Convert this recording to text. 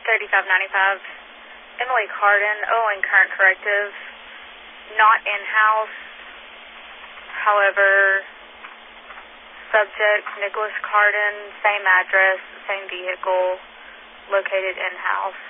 3595. Emily Carden, Owen current corrective. Not in-house. However, subject Nicholas Carden, same address, same vehicle, located in-house.